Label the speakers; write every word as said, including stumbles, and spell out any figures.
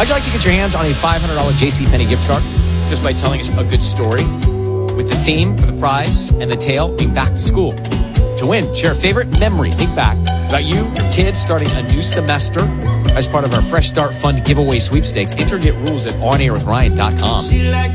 Speaker 1: How'd you like to get your hands on a five hundred dollars JCPenney gift card just by telling us a good story with the theme for the prize and the tale being back to school? To win, share a favorite memory. Think back about you, your kids starting a new semester as part of our Fresh Start Fund giveaway sweepstakes. Enter and get rules at on air with ryan dot com.